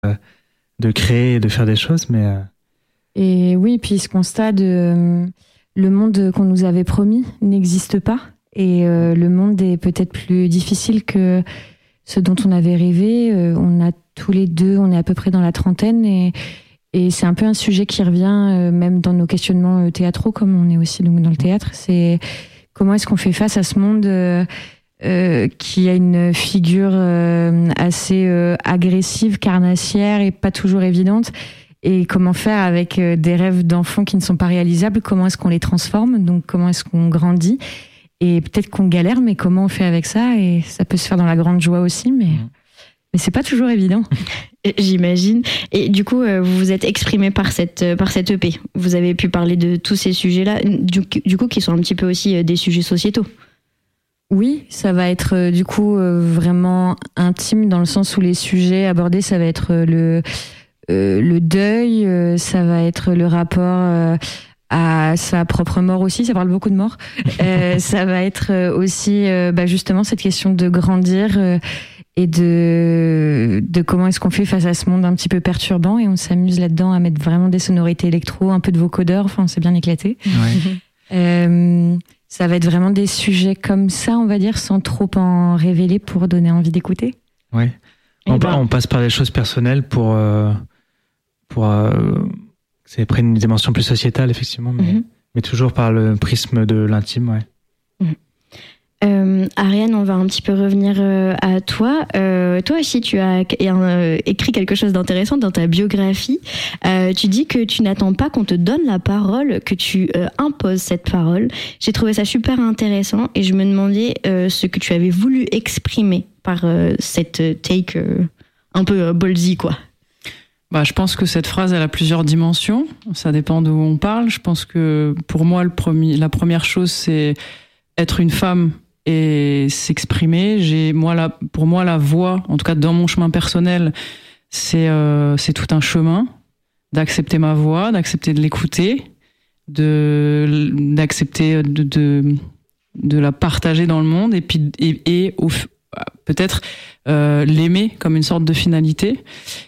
de créer et de faire des choses, mais... Et oui, puis ce constat de le monde qu'on nous avait promis n'existe pas. Et le monde est peut-être plus difficile que ce dont on avait rêvé. On a tous les deux, on est à peu près dans la trentaine. Et c'est un peu un sujet qui revient même dans nos questionnements théâtraux, comme on est aussi donc dans le théâtre. C'est comment est-ce qu'on fait face à ce monde qui a une figure assez agressive, carnassière et pas toujours évidente. Et comment faire avec des rêves d'enfants qui ne sont pas réalisables? Comment est-ce qu'on les transforme? Donc comment est-ce qu'on grandit? Et peut-être qu'on galère, mais comment on fait avec ça? Et ça peut se faire dans la grande joie aussi, mais c'est pas toujours évident. J'imagine. Et du coup, vous vous êtes exprimé par cette EP. Vous avez pu parler de tous ces sujets-là, du coup, qui sont un petit peu aussi des sujets sociétaux. Oui, ça va être du coup vraiment intime dans le sens où les sujets abordés, ça va être le deuil, ça va être le rapport à sa propre mort aussi, ça parle beaucoup de mort. Ça va être aussi justement cette question de grandir et de comment est-ce qu'on fait face à ce monde un petit peu perturbant, et on s'amuse là-dedans à mettre vraiment des sonorités électro, un peu de vocodeur, enfin on s'est bien éclaté. Ouais. Ça va être vraiment des sujets comme ça, on va dire, sans trop en révéler pour donner envie d'écouter. Oui. On passe par des choses personnelles pour c'est après une dimension plus sociétale, effectivement, mais toujours par le prisme de l'intime, ouais. Ariane, on va un petit peu revenir à toi. Toi aussi, tu as écrit quelque chose d'intéressant dans ta biographie. Tu dis que tu n'attends pas qu'on te donne la parole, que tu imposes cette parole. J'ai trouvé ça super intéressant et je me demandais ce que tu avais voulu exprimer par cette take un peu ballsy, quoi. Je pense que cette phrase, elle a plusieurs dimensions. Ça dépend d'où on parle. Je pense que pour moi, la première chose, c'est être une femme et s'exprimer. Pour moi, la voix, en tout cas dans mon chemin personnel, c'est tout un chemin d'accepter ma voix, d'accepter de l'écouter, d'accepter de la partager dans le monde, et puis peut-être l'aimer comme une sorte de finalité.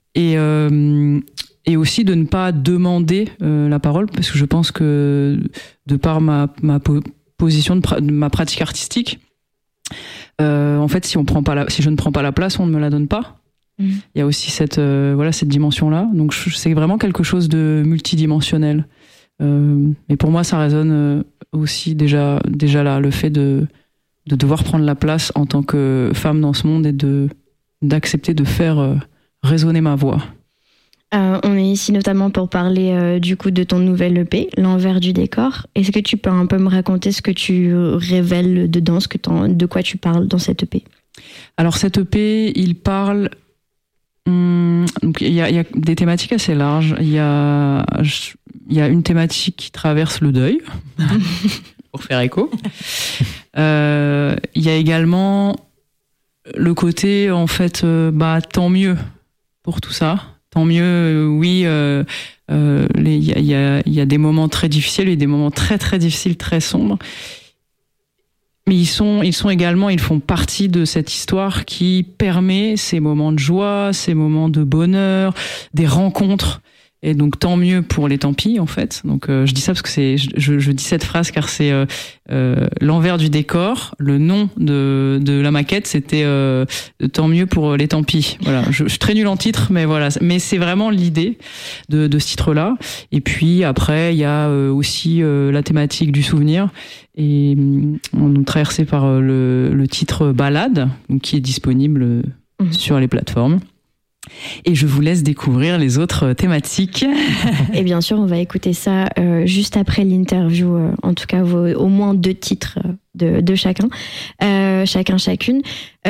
Et aussi de ne pas demander la parole, parce que je pense que de par ma position de ma pratique artistique, en fait, si je ne prends pas la place, on ne me la donne pas. Il y a aussi cette dimension-là. Donc c'est vraiment quelque chose de multidimensionnel. Et pour moi, ça résonne aussi déjà là, le fait de devoir prendre la place en tant que femme dans ce monde et d'accepter de faire résonner ma voix. On est ici notamment pour parler du coup de ton nouvel EP, L'envers du décor. Est-ce que tu peux un peu me raconter ce que tu révèles dedans, de quoi tu parles dans cet EP? Alors cet EP, il parle... donc il y a des thématiques assez larges. Il y a une thématique qui traverse le deuil, pour faire écho. Il y a également le côté, en fait, tant mieux pour tout ça. Tant mieux, oui. Il y a des moments très difficiles et des moments très très difficiles, très sombres. Mais ils font partie de cette histoire qui permet ces moments de joie, ces moments de bonheur, des rencontres. Et donc tant mieux pour les tant pis, en fait. Donc je dis ça parce que je dis cette phrase car c'est l'envers du décor. Le nom de la maquette, c'était tant mieux pour les tant pis. Voilà, je suis très nulle en titre, mais voilà. Mais c'est vraiment l'idée de ce titre-là. Et puis après, il y a aussi la thématique du souvenir. Et on est traversé par le titre Balade, donc, qui est disponible sur les plateformes. Et je vous laisse découvrir les autres thématiques. Et bien sûr, on va écouter ça juste après l'interview. En tout cas, au moins 2 titres de chacun, chacune.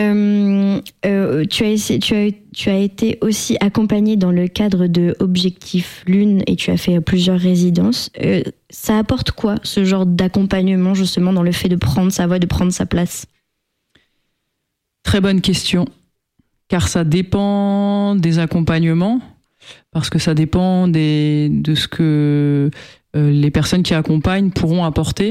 Tu as été aussi accompagnée dans le cadre de Objectif Lune et tu as fait plusieurs résidences. Ça apporte quoi, ce genre d'accompagnement, justement, dans le fait de prendre sa voix, de prendre sa place? Très bonne question. Car ça dépend des accompagnements, parce que ça dépend de ce que les personnes qui accompagnent pourront apporter.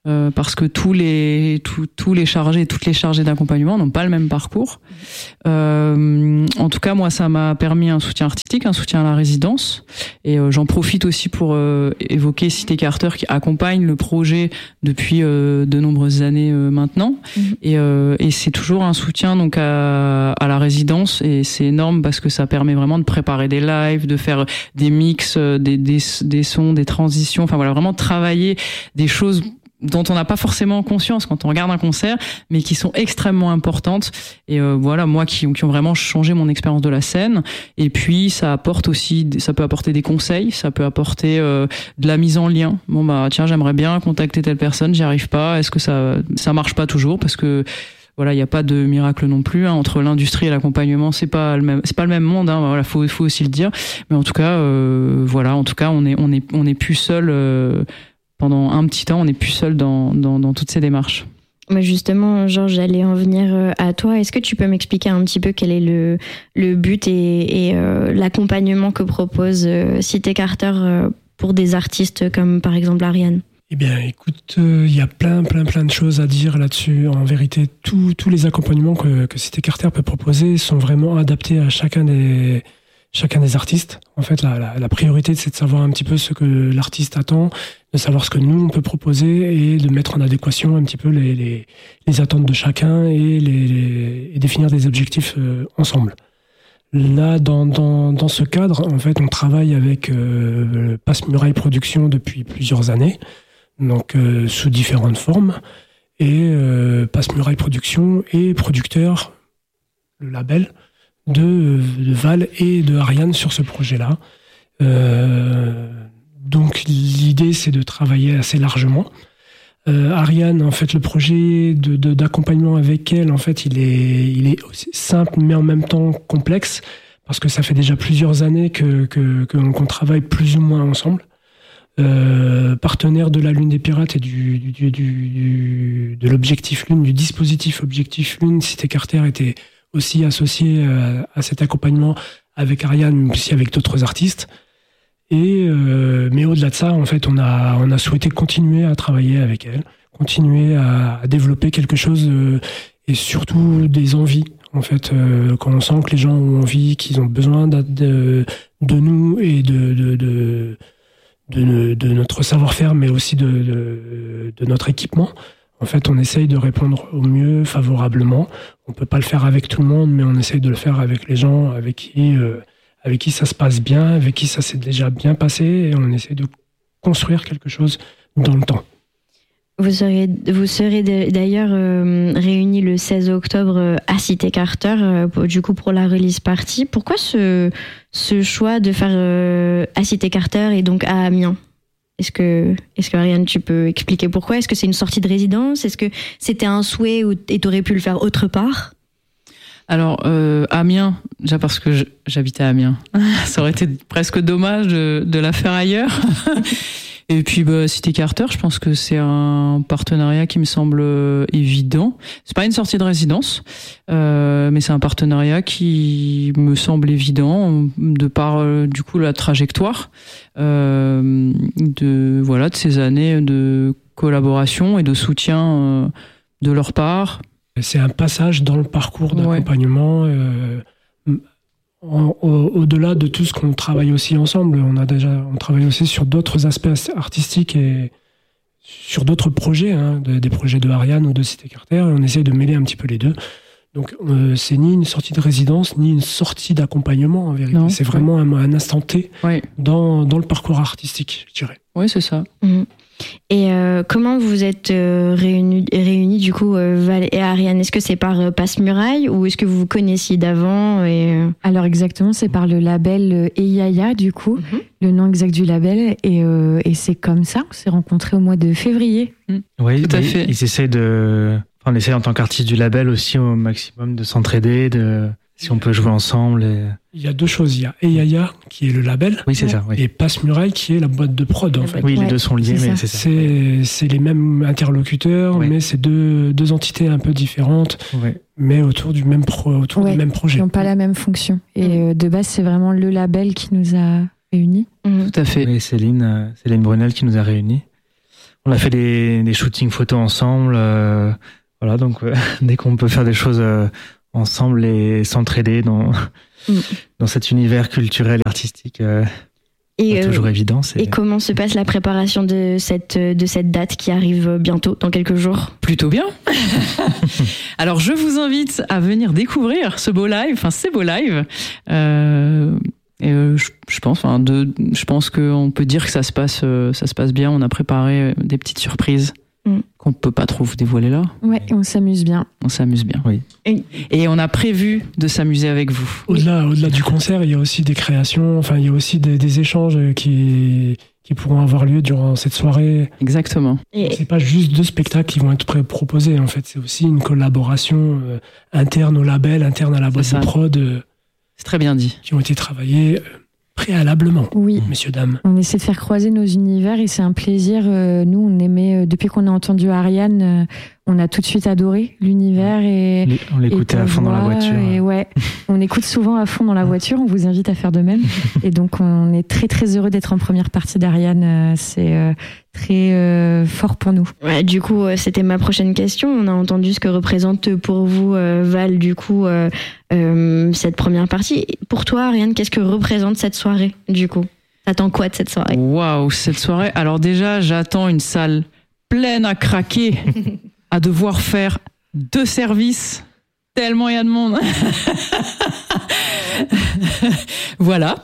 parce que tous les chargés, toutes les chargées d'accompagnement n'ont pas le même parcours. En tout cas, moi, ça m'a permis un soutien artistique, un soutien à la résidence, et j'en profite aussi pour évoquer Cité Carter qui accompagne le projet depuis de nombreuses années maintenant, et c'est toujours un soutien donc à la résidence, et c'est énorme parce que ça permet vraiment de préparer des lives, de faire des mix, des sons, des transitions, enfin voilà, vraiment travailler des choses dont on n'a pas forcément conscience quand on regarde un concert, mais qui sont extrêmement importantes. Et voilà, moi qui ont vraiment changé mon expérience de la scène. Et puis ça apporte aussi, ça peut apporter des conseils, ça peut apporter de la mise en lien. Bon bah tiens, j'aimerais bien contacter telle personne, j'y arrive pas. Est-ce que ça marche pas toujours, parce que voilà, il y a pas de miracle non plus, hein. Entre l'industrie et l'accompagnement, c'est pas le même monde, hein. Voilà, faut aussi le dire. Mais en tout cas, voilà, en tout cas, on est plus seul. Pendant un petit temps, on n'est plus seul dans toutes ces démarches. Mais justement, Georges, j'allais en venir à toi. Est-ce que tu peux m'expliquer un petit peu quel est le but et l'accompagnement que propose Cité Carter pour des artistes comme par exemple Ariane ? Eh bien, écoute, il y a plein de choses à dire là-dessus. En vérité, tous les accompagnements que Cité Carter peut proposer sont vraiment adaptés à chacun des artistes. En fait, la priorité, c'est de savoir un petit peu ce que l'artiste attend, de savoir ce que nous, on peut proposer et de mettre en adéquation un petit peu les attentes de chacun et définir des objectifs ensemble. Là, dans ce cadre, en fait, on travaille avec Passe Muraille Productions depuis plusieurs années, donc sous différentes formes. Et Passe Muraille Productions est producteur, le label, de Val et de Ariane sur ce projet-là. Donc l'idée, c'est de travailler assez largement. Ariane, en fait, le projet d'accompagnement avec elle, en fait, il est aussi simple mais en même temps complexe, parce que ça fait déjà plusieurs années qu'on travaille plus ou moins ensemble. Partenaire de la Lune des Pirates et de l'Objectif Lune, du dispositif Objectif Lune, Cité Carter était aussi associé à cet accompagnement avec Ariane, mais aussi avec d'autres artistes. Mais au-delà de ça, en fait, on a souhaité continuer à travailler avec elle, continuer à développer quelque chose et surtout des envies. En fait, quand on sent que les gens ont envie, qu'ils ont besoin de nous et de notre savoir-faire, mais aussi de notre équipement. En fait, on essaye de répondre au mieux favorablement. On peut pas le faire avec tout le monde, mais on essaye de le faire avec les gens avec qui ça se passe bien, avec qui ça s'est déjà bien passé, et on essaie de construire quelque chose dans le temps. Vous serez d'ailleurs réunis le 16 octobre à Cité Carter, du coup pour la release party. Pourquoi ce choix de faire à Cité Carter et donc à Amiens ? Est-ce que Ariane, tu peux expliquer pourquoi ? Est-ce que c'est une sortie de résidence ? Est-ce que c'était un souhait et t'aurais pu le faire autre part ? Alors, Amiens, déjà parce que j'habitais à Amiens. Ça aurait été presque dommage de la faire ailleurs. Et puis, Cité Carter, je pense que c'est un partenariat qui me semble évident. C'est pas une sortie de résidence, mais c'est un partenariat qui me semble évident de par, du coup, la trajectoire de ces années de collaboration et de soutien de leur part. C'est un passage dans le parcours d'accompagnement. Au-delà de tout ce qu'on travaille aussi ensemble, on travaille aussi sur d'autres aspects artistiques et sur d'autres projets, des projets de Ariane ou de Cité Carter, et on essaye de mêler un petit peu les deux. Donc c'est ni une sortie de résidence, ni une sortie d'accompagnement en vérité. Non, c'est vraiment un instant T dans le parcours artistique, je dirais. Oui, c'est ça. Mmh. Et comment vous êtes réunis du coup, Val et Ariane ? Est-ce que c'est par Passe Muraille ou est-ce que vous vous connaissiez d'avant Alors exactement, c'est par le label Eyaya du coup, le nom exact du label, et c'est comme ça qu'on s'est rencontrés au mois de février. Oui, tout à fait. Ils essayent on essaie en tant qu'artiste du label aussi au maximum de s'entraider, si on peut jouer ensemble. Il y a deux choses. Il y a Eyaya, qui est le label. Oui, c'est ça. Oui. Et Passe Muraille, qui est la boîte de prod, en fait. Oui, les deux sont liés, mais c'est ça. C'est les mêmes interlocuteurs, mais c'est deux entités un peu différentes, mais autour du même projet. Ils n'ont pas la même fonction. Et de base, c'est vraiment le label qui nous a réunis. Tout à fait. Et Céline Brunel qui nous a réunis. On a fait des shootings photos ensemble. Voilà, donc dès qu'on peut faire des choses ensemble et s'entraider dans cet univers culturel et artistique, c'est toujours évident. Et comment se passe la préparation de cette date qui arrive bientôt, dans quelques jours ? Plutôt bien. Alors je vous invite à venir découvrir ces beaux lives. Je pense qu'on peut dire que ça se passe bien. On a préparé des petites surprises qu'on peut pas trop vous dévoiler là. Ouais, on s'amuse bien. Oui. Et on a prévu de s'amuser avec vous. Au-delà du concert, il y a aussi des créations. Enfin, il y a aussi des échanges qui pourront avoir lieu durant cette soirée. Exactement. C'est pas juste 2 spectacles qui vont être proposés. En fait, c'est aussi une collaboration interne au label, interne à la boîte de prod. C'est très bien dit. Qui ont été travaillés préalablement, messieurs, dames. On essaie de faire croiser nos univers et c'est un plaisir. Nous, on aimait, depuis qu'on a entendu Ariane, on a tout de suite adoré l'univers. On l'écoutait à fond dans la voiture. Et on écoute souvent à fond dans la voiture. On vous invite à faire de même. Et donc, on est très, très heureux d'être en première partie d'Ariane. C'est très fort pour nous. Ouais, du coup, c'était ma prochaine question. On a entendu ce que représente pour vous, Val, du coup, cette première partie. Pour toi, Ariane, qu'est-ce que représente cette soirée, du coup ? T'attends quoi de cette soirée ? Waouh, cette soirée. Alors déjà, j'attends une salle pleine à craquer, à devoir faire 2 services, tellement il y a de monde. Voilà.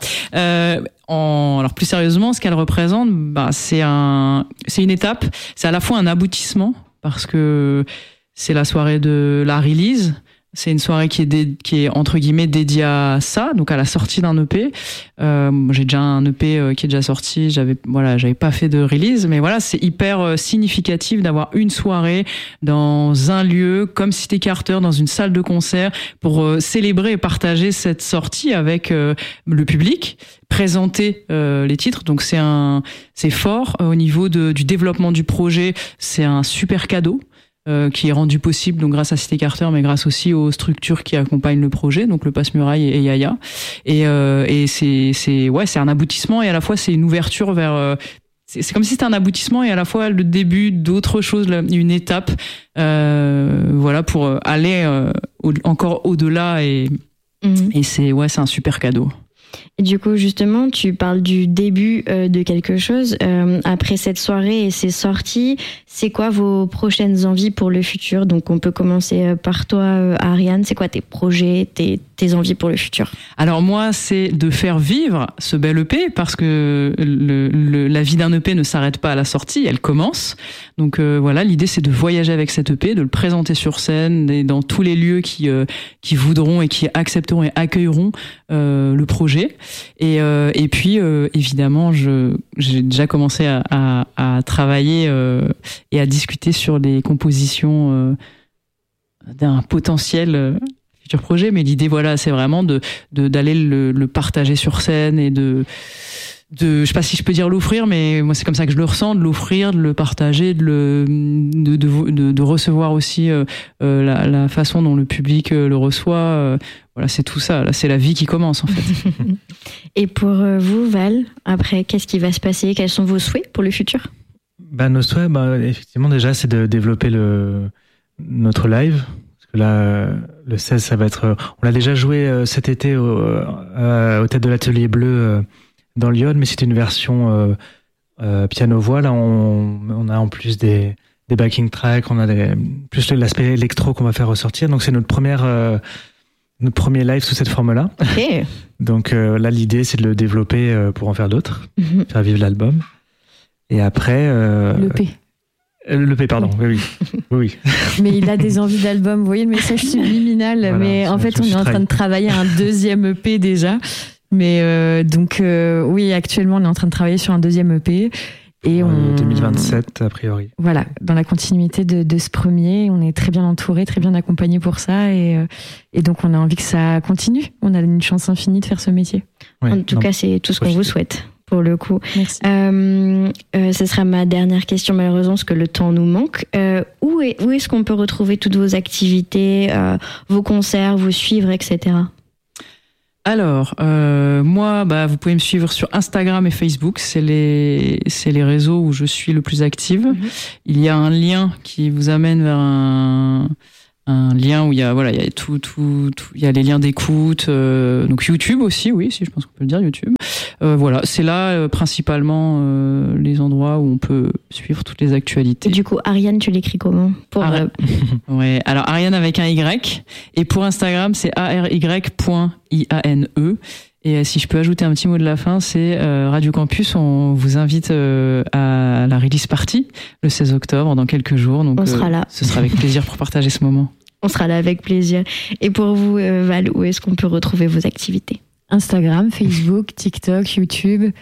Alors plus sérieusement, ce qu'elle représente, c'est une étape. C'est à la fois un aboutissement parce que c'est la soirée de la release. C'est une soirée qui est entre guillemets dédiée à ça, donc à la sortie d'un EP. J'ai déjà un EP qui est déjà sorti. J'avais pas fait de release, mais voilà, c'est hyper significatif d'avoir une soirée dans un lieu comme Cité Carter, dans une salle de concert, pour célébrer et partager cette sortie avec le public, présenter les titres. Donc c'est fort au niveau du développement du projet. C'est un super cadeau. Qui est rendu possible donc grâce à Cité Carter, mais grâce aussi aux structures qui accompagnent le projet, donc le Passe-Muraille et Yaya. Et c'est un aboutissement et à la fois c'est une ouverture vers. C'est comme si c'était un aboutissement et à la fois le début d'autre chose, une étape, pour aller encore au-delà et c'est un super cadeau. Et du coup, justement, tu parles du début de quelque chose. Après cette soirée et ces sorties, c'est quoi vos prochaines envies pour le futur ? Donc, on peut commencer par toi, Ariane. C'est quoi tes projets, tes envies pour le futur ? Alors moi, c'est de faire vivre ce bel EP parce que la vie d'un EP ne s'arrête pas à la sortie, elle commence. Donc l'idée c'est de voyager avec cet EP, de le présenter sur scène et dans tous les lieux qui voudront et qui accepteront et accueilleront le projet. Et puis évidemment, j'ai déjà commencé à travailler et à discuter sur les compositions d'un potentiel futur projet. Mais l'idée, c'est vraiment d'aller le partager sur scène et je sais pas si je peux dire l'offrir, mais moi c'est comme ça que je le ressens, de l'offrir, de le partager, de recevoir aussi la façon dont le public le reçoit. C'est tout ça. Là, c'est la vie qui commence en fait. Et pour vous, Val, après, qu'est-ce qui va se passer ? Quels sont vos souhaits pour le futur ? Nos souhaits, effectivement, déjà, c'est de développer notre live. Parce que là, le 16, ça va être. On l'a déjà joué cet été au Tête de l'Atelier Bleu. Dans Lyon, mais c'était une version piano-voix. Là, on a en plus des backing tracks, on a plus l'aspect électro qu'on va faire ressortir. Donc, c'est notre premier live sous cette forme-là. Okay. Donc, là, l'idée, c'est de le développer pour en faire d'autres, faire vivre l'album. Et après... L'EP. L'EP, pardon, oui. Mais il a des envies d'album, vous voyez le message subliminal. Voilà, mais en fait, on est en train de travailler à un 2e EP déjà. Mais oui, actuellement, on est en train de travailler sur un 2e EP. Et 2027, a priori. Voilà, dans la continuité de ce premier, on est très bien entouré, très bien accompagné pour ça. Et donc, on a envie que ça continue. On a une chance infinie de faire ce métier. Ouais, en tout cas, c'est tout ce qu'on vous souhaite, pour le coup. Merci. Ce sera ma dernière question, malheureusement, parce que le temps nous manque. Où est-ce qu'on peut retrouver toutes vos activités, vos concerts, vous suivre, etc. Alors, moi, vous pouvez me suivre sur Instagram et Facebook. C'est les réseaux où je suis le plus active. Il y a un lien qui vous amène vers un lien où il y a tout, il y a les liens d'écoute, donc YouTube aussi, oui, si je pense qu'on peut le dire, YouTube. C'est là principalement les endroits où on peut suivre toutes les actualités. Et du coup, Ariane, tu l'écris comment Ouais, alors Ariane avec un Y, et pour Instagram, c'est ary.iane. Et si je peux ajouter un petit mot de la fin, c'est Radio Campus, on vous invite à la release party le 16 octobre, dans quelques jours. Donc, on sera là. Ce sera avec plaisir pour partager ce moment. On sera là avec plaisir. Et pour vous, Val, où est-ce qu'on peut retrouver vos activités ? Instagram, Facebook, TikTok, YouTube.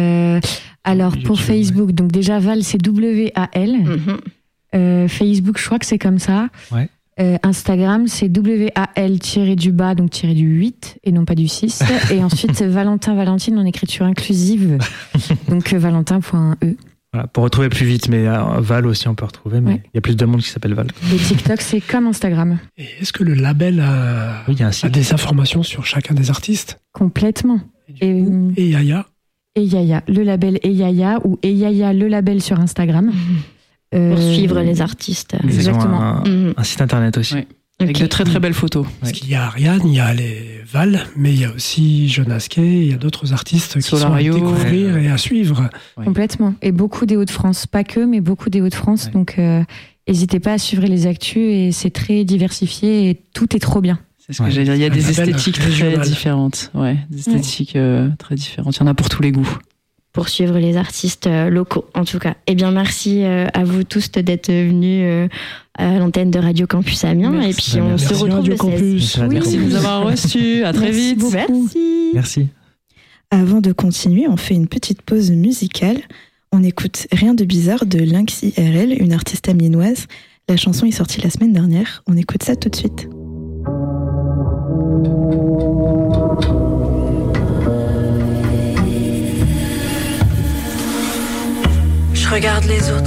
Alors, YouTube, pour Facebook, donc déjà, Val, c'est WAL. Facebook, je crois que c'est comme ça. Ouais. Instagram, c'est WAL-du-bas, donc tiré du 8 et non pas du 6. Et ensuite, Valentine en écriture inclusive. Donc, valentin.e. Voilà, pour retrouver plus vite, mais Val aussi on peut retrouver, mais il y a plus de monde qui s'appelle Val. Et TikTok, c'est comme Instagram. Et est-ce que le label a des informations sur chacun des artistes ? Complètement. Et Yaya ? Et Yaya, le label Et Yaya, ou Et Yaya, le label sur Instagram. Pour suivre les artistes. Exactement. Un site internet aussi. Ouais. Avec de très très belles photos. Parce qu'il y a Ariane, il y a les Val, mais il y a aussi Jonas Kay, il y a d'autres artistes qui Solario, sont à découvrir et à suivre. Ouais. Complètement. Et beaucoup des Hauts-de-France. Pas que, mais beaucoup des Hauts-de-France. Ouais. Donc, n'hésitez pas à suivre les actus, et c'est très diversifié et tout est trop bien. C'est ce que j'allais dire. Il y a des esthétiques très régional. différentes. Ouais, des esthétiques très différentes. Il y en a pour tous les goûts. Pour suivre les artistes locaux, en tout cas. Eh bien, merci à vous tous d'être venus à l'antenne de Radio Campus Amiens. Merci. Et puis, on se retrouve Radio le 16. Campus. Merci de nous avoir reçus. À très vite. Merci. Avant de continuer, on fait une petite pause musicale. On écoute Rien de bizarre de Lynx IRL, une artiste amiénoise. La chanson est sortie la semaine dernière. On écoute ça tout de suite. Je regarde les autres